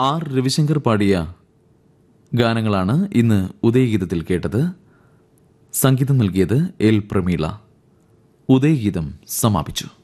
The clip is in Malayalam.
ആർ രവിശങ്കർ പാടിയ ഗാനങ്ങളാണ് ഇന്ന് ഉദയഗീതത്തിൽ കേട്ടത്. സംഗീതം നൽകിയത് എൽ പ്രമീള. ഉദയഗീതം സമാപിച്ചു.